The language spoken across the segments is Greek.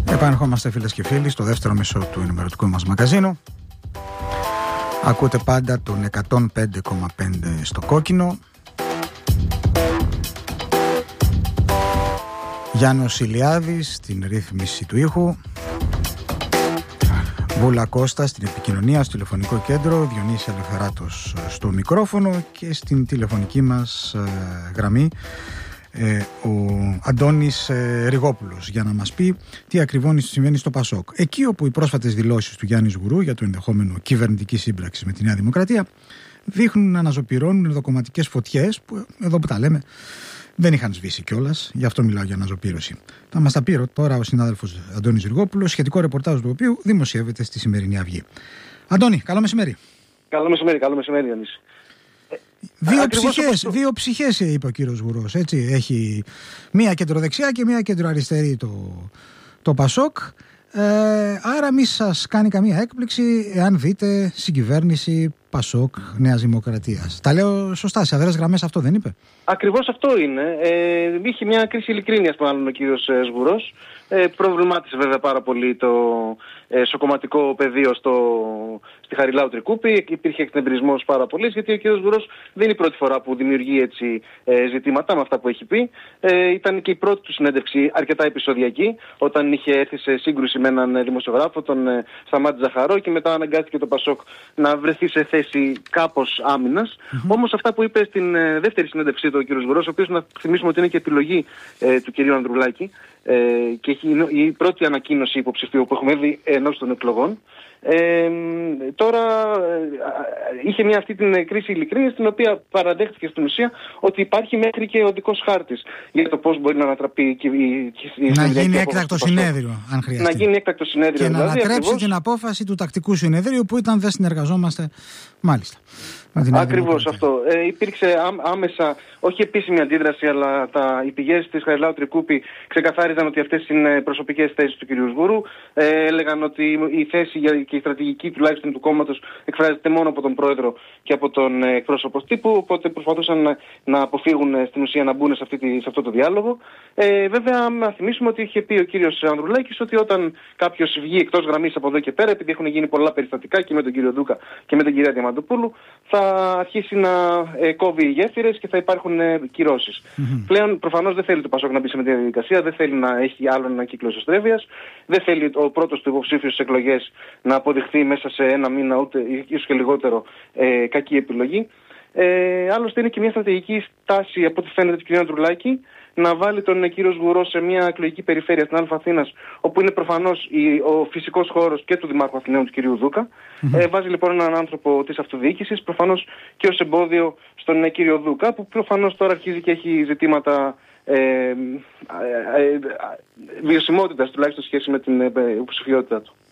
Επανερχόμαστε φίλες και φίλοι στο δεύτερο μισό του ενημερωτικού μας μαγαζίνου. Ακούτε πάντα τον 105,5 στο κόκκινο. Γιάννος Ηλιάδης στην ρύθμιση του ήχου, Βούλα Κώστα στην επικοινωνία, στο τηλεφωνικό κέντρο, Διονύση Ελευθεράτος στο μικρόφωνο και στην τηλεφωνική μας γραμμή ο Αντώνης Ριγόπουλος για να μας πει τι ακριβώς συμβαίνει στο ΠΑΣΟΚ. Εκεί όπου οι πρόσφατες δηλώσεις του Γιάννη Σγουρού για το ενδεχόμενο κυβερνητική σύμπραξη με τη Νέα Δημοκρατία δείχνουν να αναζωπυρώνουν ενδοκομματικές φωτιές που εδώ που τα λέμε δεν είχαν σβήσει κιόλας, γι' αυτό μιλάω για αναζωπήρωση. Θα μας τα πει τώρα ο συνάδελφος Αντώνης Ριγόπουλος, σχετικό ρεπορτάζ του οποίου δημοσιεύεται στη σημερινή Αυγή. Αντώνη, καλό μεσημέρι. Καλό μεσημέρι, Γιάννης. Δύο ψυχές είπε ο κύριος Σγουρός, έτσι. Έχει μία κεντροδεξιά και μία κεντροαριστερή το ΠΑΣΟΚ. Άρα μη σας κάνει καμία έκπληξη εάν δείτε συγκυβέρνηση ΠΑΣΟΚ Νέας Δημοκρατίας. Τα λέω σωστά, σε αδρές γραμμές αυτό δεν είπε? Ακριβώς αυτό είναι. Είχε μια κρίση ειλικρίνειας μάλλον ο κύριος Σγουρός. Προβλημάτισε βέβαια πάρα πολύ το σοκομματικό πεδίο στη Χαριλάου Τρικούπη. Υπήρχε εκνευρισμός πάρα πολύ, γιατί ο κ. Σγουρός δεν είναι η πρώτη φορά που δημιουργεί έτσι ζητήματα με αυτά που έχει πει. Ήταν και η πρώτη του συνέντευξη αρκετά επεισοδιακή, όταν είχε έρθει σε σύγκρουση με έναν δημοσιογράφο, τον Σταμάτη Ζαχαρό, και μετά αναγκάστηκε το ΠΑΣΟΚ να βρεθεί σε θέση κάπως άμυνας. Όμως αυτά που είπε στην δεύτερη συνέντευξή του ο κ. Σγουρός, ο οποίος να θυμίσουμε ότι είναι και επιλογή του κ. Ανδρουλάκη, και η πρώτη ανακοίνωση υποψηφίου που έχουμε δει ενός των εκλογών, τώρα είχε μια αυτή την κρίση ειλικρίνειας, την οποία παραδέχτηκε στην ουσία ότι υπάρχει μέχρι και οδικός χάρτης για το πώς μπορεί να ανατραπεί να γίνει έκτακτο συνέδριο, αν χρειαστεί. Να γίνει έκτακτο συνέδριο, και δηλαδή, να ανατρέψει την απόφαση του τακτικού συνεδρίου που ήταν δεν συνεργαζόμαστε, μάλιστα. Ακριβώς αυτό. Υπήρξε άμεσα, όχι επίσημη αντίδραση, αλλά οι πηγές της Χαριλάου Τρικούπη ξεκαθάριζαν ότι αυτές είναι προσωπικές θέσεις του κ. Σγουρού. Έλεγαν ότι η θέση και η στρατηγική τουλάχιστον του κόμματος εκφράζεται μόνο από τον πρόεδρο και από τον εκπρόσωπο τύπου, οπότε προσπαθούσαν να αποφύγουν στην ουσία να μπουν σε αυτό το διάλογο. Βέβαια, να θυμίσουμε ότι είχε πει ο κ. Ανδρουλάκης ότι όταν κάποιος βγει εκτός γραμμής από εδώ και πέρα, επειδή έχουν γίνει πολλά περιστατικά και με τον κ. Δούκα και με την κυρία Διαμαντοπούλου, θα αρχίσει να κόβει γέφυρες και θα υπάρχουν κυρώσεις. Πλέον προφανώς δεν θέλει το ΠΑΣΟΚ να μπει σε μια διαδικασία, δεν θέλει να έχει άλλο ένα κύκλο εσωστρέφειας, δεν θέλει ο πρώτος του υποψήφιος στις εκλογές να αποδειχθεί μέσα σε ένα μήνα, ούτε ίσως και λιγότερο, κακή επιλογή. Άλλωστε είναι και μια στρατηγική στάση από ό,τι φαίνεται του κ. Ανδρουλάκη να βάλει τον κύριο Σγουρό σε μια εκλογική περιφέρεια στην Α' Αθήνας, όπου είναι προφανώς ο φυσικός χώρος και του Δημάρχου Αθηναίων του κυρίου Δούκα. Βάζει λοιπόν έναν άνθρωπο της αυτοδιοίκησης, προφανώς και ως εμπόδιο στον κύριο Δούκα, που προφανώς τώρα αρχίζει και έχει ζητήματα βιωσιμότητας, τουλάχιστον σχέση με την υποψηφιότητά του.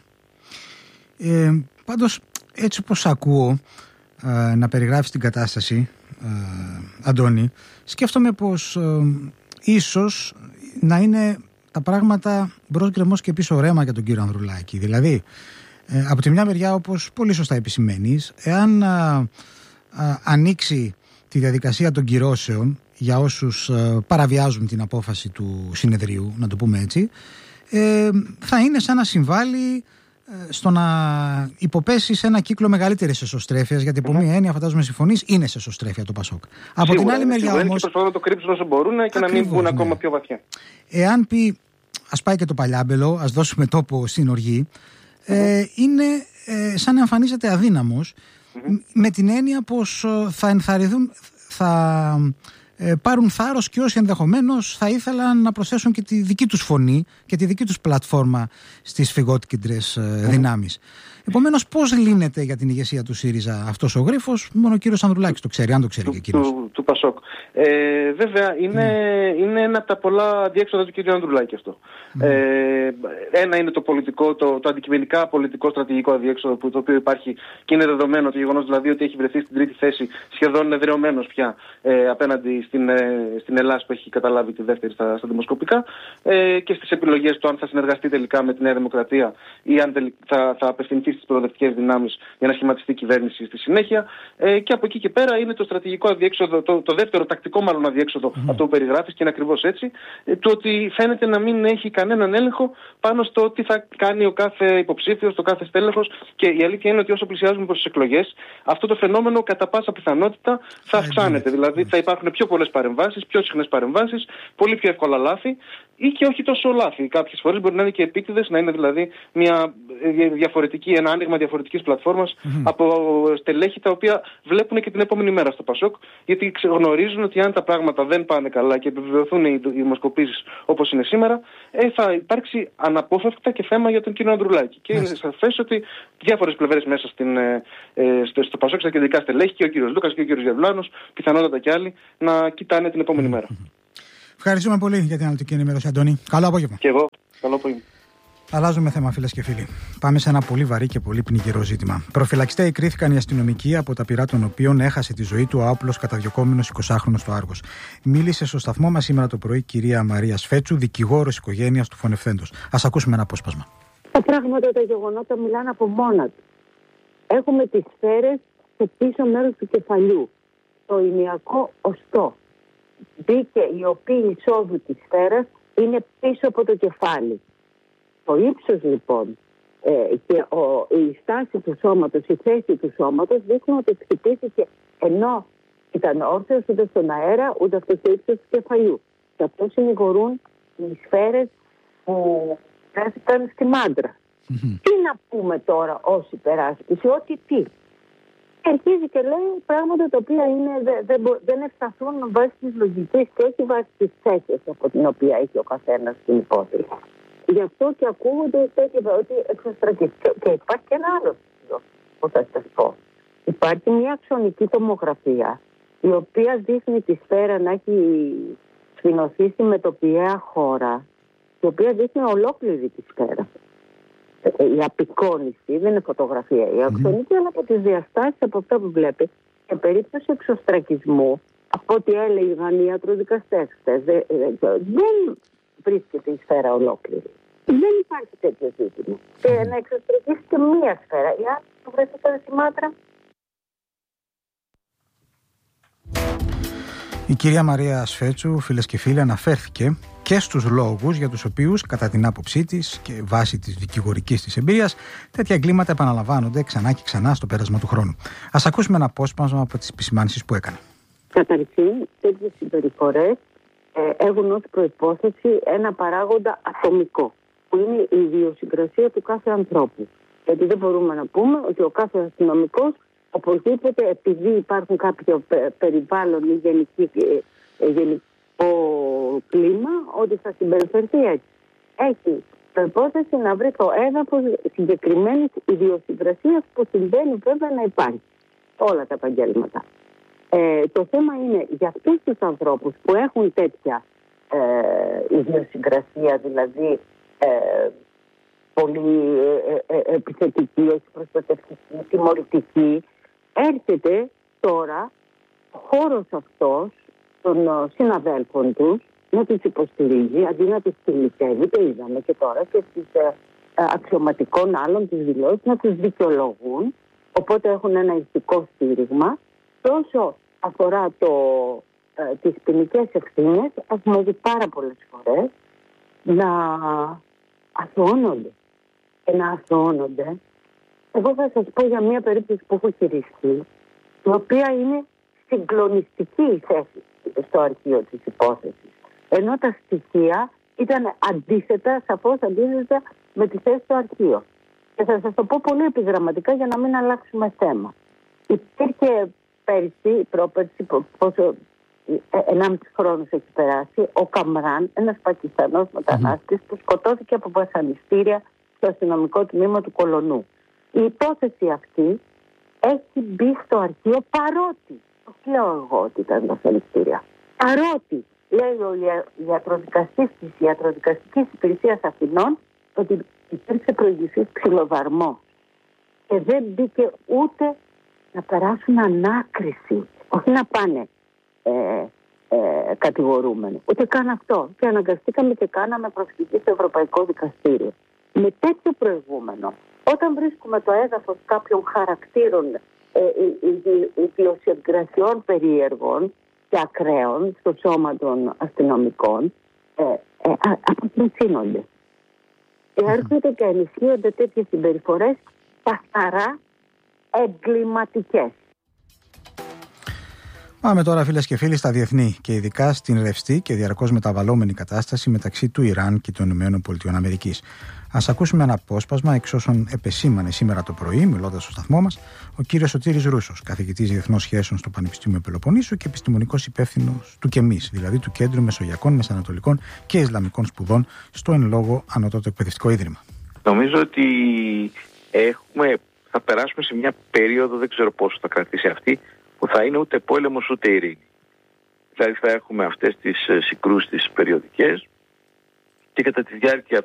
Πάντως, έτσι όπως ακούω να περιγράφεις την κατάσταση, Αντώνη, σκέφτομαι πως ίσως να είναι τα πράγματα μπρος γκρεμός και πίσω ρέμα για τον κύριο Ανδρουλάκη. Δηλαδή, από τη μια μεριά, όπως πολύ σωστά επισημαίνεις, εάν ανοίξει τη διαδικασία των κυρώσεων για όσους παραβιάζουν την απόφαση του συνεδρίου, να το πούμε έτσι, θα είναι σαν να συμβάλλει στο να υποπέσει σε ένα κύκλο μεγαλύτερης εσωστρέφειας, γιατί από μία έννοια, φαντάζομαι συμφωνείς, είναι σε εσωστρέφεια το ΠΑΣΟΚ. Από την άλλη μεριά όμως, και προσπαθούν να το κρύψουν όσο μπορούν και ακριβώς, να μην μπουν ακόμα πιο βαθιά. Εάν πει, ας πάει και το παλιάμπελο, ας δώσουμε τόπο στην οργή, είναι σαν να εμφανίζεται αδύναμος, με την έννοια πως θα ενθαρρυνθούν, θα πάρουν θάρρος και όσοι ενδεχομένως θα ήθελαν να προσθέσουν και τη δική τους φωνή και τη δική τους πλατφόρμα στις φυγόκεντρες δυνάμεις. Επομένως, πώς λύνεται για την ηγεσία του ΣΥΡΙΖΑ αυτός ο γρίφος? Μόνο ο κύριος Ανδρουλάκης το ξέρει, αν το ξέρει και εκείνος. Του ΠΑΣΟΚ. Βέβαια, είναι ένα από τα πολλά διέξοδα του κύριου Ανδρουλάκη αυτό. Ένα είναι το πολιτικό, το αντικειμενικά πολιτικό στρατηγικό αδιέξοδο, το οποίο υπάρχει και είναι δεδομένο το γεγονός δηλαδή ότι έχει βρεθεί στην τρίτη θέση, σχεδόν εδραιωμένος πια απέναντι στην Ελλάδα που έχει καταλάβει τη δεύτερη στα δημοσκοπικά, και στις επιλογές του αν θα συνεργαστεί τελικά με τη Νέα Δημοκρατία ή αν θα απευθυνθεί στις προοδευτικές δυνάμεις για να σχηματιστεί κυβέρνηση στη συνέχεια. Και από εκεί και πέρα είναι το στρατηγικό αδιέξοδο, το δεύτερο τακτικό μάλλον αδιέξοδο αυτό που περιγράφεις, και είναι ακριβώς έτσι, το ότι φαίνεται να μην έχει κανέναν έλεγχο πάνω στο τι θα κάνει ο κάθε υποψήφιος, το κάθε στέλεχος, και η αλήθεια είναι ότι όσο πλησιάζουμε προς τις εκλογές, αυτό το φαινόμενο κατά πάσα πιθανότητα θα αυξάνεται. Δηλαδή θα υπάρχουν πιο πολλές παρεμβάσεις, πιο συχνές παρεμβάσεις, πολύ πιο εύκολα λάθη, ή και όχι τόσο λάθη. Κάποιες φορές μπορεί να είναι και επίτηδες, να είναι δηλαδή ένα άνοιγμα διαφορετικής πλατφόρμας από στελέχη τα οποία βλέπουν και την επόμενη μέρα στο Πασόκ, γιατί γνωρίζουν ότι αν τα πράγματα δεν πάνε καλά και επιβεβαιωθούν οι δημοσκοπήσεις όπως είναι σήμερα, θα υπάρξει αναπόφευκτα και θέμα για τον κύριο Ανδρουλάκη. Και είναι σαφές ότι διάφορες πλευρές μέσα στο Πασόκ, στα κεντρικά στελέχη, και ο κύριος Λούκας και ο κύριος Γευλάνος, πιθανότατα και άλλοι, να κοιτάνε την επόμενη μέρα. Ευχαριστούμε πολύ για την αναλυτική ενημέρωση, Αντώνη. Καλό απόγευμα. Και εγώ. Καλό απόγευμα. Αλλάζουμε θέμα, φίλες και φίλοι. Πάμε σε ένα πολύ βαρύ και πολύ πνιγερό ζήτημα. Προφυλακιστέοι κρίθηκαν οι αστυνομικοί, από τα πυρά των οποίων έχασε τη ζωή του ο άοπλος καταδιωκόμενος 20χρονος στο Άργος. Μίλησε στο σταθμό μας σήμερα το πρωί η κυρία Μαρία Σφέτσου, δικηγόρος οικογένειας του φωνευθέντος. Ας ακούσουμε ένα απόσπασμα. Τα πράγματα, τα γεγονότα μιλάνε από μόνα του. Έχουμε τις σφαίρες στο πίσω μέρος του κεφαλιού. Το ηνιακό οστό. Μπήκε η οποία εισόδου της σφαίρας είναι πίσω από το κεφάλι. Το ύψος λοιπόν και η στάση του σώματος, η θέση του σώματος δείχνουν ότι χτυπήθηκε ενώ ήταν όρθιος ούτε στον αέρα ούτε αυτό το ύψος του κεφαλιού. Και αυτό συνηγορούν οι σφαίρες που βρέθηκαν στη μάντρα. Τι να πούμε τώρα ως υπεράσπιση, ότι τι. Αρχίζει και λέει πράγματα τα οποία δεν ευσταθούν βάσει της λογικής και όχι βάσει της θέσης από την οποία έχει ο καθένας την υπόθεση. Γι' αυτό και ακούγονται τέτοια ότι εξωστρακιστικό. Και υπάρχει και ένα άλλο στοιχείο που θα σας πω. Υπάρχει μια αξονική τομογραφία η οποία δείχνει τη σφαίρα να έχει σφινωθεί στη μετωπιαία χώρα, η οποία δείχνει ολόκληρη τη σφαίρα. Η απεικόνηση, δεν είναι φωτογραφία η αξονική, αλλά από τις διαστάσεις, από αυτά που βλέπει, σε περίπτωση εξωστρακισμού, από ό,τι έλεγαν οι ιατροδικαστές χθες, δεν βρίσκεται η σφαίρα ολόκληρη. Δεν υπάρχει τέτοιο ζήτημα. Και να εξωστρακίσει μία σφαίρα. Οι άλλοι που βρέθηκαν στη Μάτρα. Η κυρία Μαρία Σφέτσου, φίλες και φίλοι, αναφέρθηκε και στους λόγους για τους οποίους, κατά την άποψή της και βάσει της δικηγορικής της εμπειρίας, τέτοια εγκλήματα επαναλαμβάνονται ξανά και ξανά στο πέρασμα του χρόνου. Ας ακούσουμε ένα απόσπασμα από τις επισημάνσεις που έκανε. Καταρχήν, τέτοιες συμπεριφορές έχουν ως προϋπόθεση ένα παράγοντα ατομικό, που είναι η ιδιοσυγκρασία του κάθε ανθρώπου. Γιατί δεν μπορούμε να πούμε ότι ο κάθε αστυνομικός, οπωσδήποτε, επειδή υπάρχουν κάποιο περιβάλλον ή γενικό κλίμα, ότι θα συμπεριφερθεί έτσι. Έχει προϋπόθεση να βρει το έδαφος συγκεκριμένης ιδιοσυγκρασίας που συμβαίνει βέβαια να υπάρχει όλα τα επαγγέλματα. Το θέμα είναι για αυτούς τους ανθρώπους που έχουν τέτοια ιδιοσυγκρασία, δηλαδή πολύ επιθετική, όχι προστατευτική, τιμωρητική, έρχεται τώρα ο χώρος αυτός των συναδέλφων τους να τους υποστηρίζει, αντί να τους στυλιτεύει, το είδαμε και τώρα και στις αξιωματικών άλλων τις δηλώσεις, να τους δικαιολογούν, οπότε έχουν ένα ηθικό στήριγμα. Τόσο αφορά τις ποινικές ευθύνες, έχουμε δει πάρα πολλές φορές να αθωώνονται. Και να αθωώνονται. Εγώ θα σας πω για μια περίπτωση που έχω χειριστεί, η οποία είναι συγκλονιστική η θέση στο αρχείο της υπόθεσης. Ενώ τα στοιχεία ήταν αντίθετα, σαφώς αντίθετα με τη θέση στο αρχείο. Και θα σας το πω πολύ επιγραμματικά για να μην αλλάξουμε θέμα. Υπήρχε πέρυσι, πρόπερσι, πόσο 1,5 χρόνος έχει περάσει, ο Καμράν, ένας Πακιστανός μετανάστης που σκοτώθηκε από βασανιστήρια στο αστυνομικό τμήμα του Κολονού. Η υπόθεση αυτή έχει μπει στο αρχείο παρότι, όχι λέω εγώ ότι ήταν βασανιστήρια, παρότι λέει ο ιατροδικαστής της Ιατροδικαστικής Υπηρεσίας Αθηνών ότι υπήρξε προηγηθής ξυλοδαρμός και δεν μπήκε ούτε να περάσουν ανάκριση, όχι να πάνε κατηγορούμενοι. Ούτε καν αυτό. Και αναγκαστήκαμε και κάναμε προσφυγή στο Ευρωπαϊκό Δικαστήριο. Με τέτοιο προηγούμενο, όταν βρίσκουμε το έδαφος κάποιων χαρακτήρων ιδιοσυγκρασιών περίεργων και ακραίων στο σώμα των αστυνομικών, αποφασίνονται. Έρχονται και ενισχύονται τέτοιες συμπεριφορές καθαρά εγκληματικές. Πάμε τώρα, φίλες και φίλοι, στα διεθνή και ειδικά στην ρευστή και διαρκώς μεταβαλλόμενη κατάσταση μεταξύ του Ιράν και των ΗΠΑ. Ας ακούσουμε ένα απόσπασμα εξ όσων επεσήμανε σήμερα το πρωί, μιλώντας στο σταθμό μας, ο κύριος Σωτήρης Ρούσος, καθηγητής Διεθνών Σχέσεων στο Πανεπιστήμιο Πελοποννήσου και επιστημονικός υπεύθυνος του ΚΕΜΙΣ, δηλαδή του Κέντρου Μεσογειακών, Μεσανατολικών και Ισλαμικών Σπουδών, στο εν λόγω Ανώτατο Εκπαιδευτικό Ίδρυμα. Νομίζω ότι θα περάσουμε σε μια περίοδο, δεν ξέρω πόσο θα κρατήσει αυτή, που θα είναι ούτε πόλεμος ούτε ειρήνη. Δηλαδή θα έχουμε αυτές τις συγκρούσεις τις περιοδικές και κατά τη διάρκεια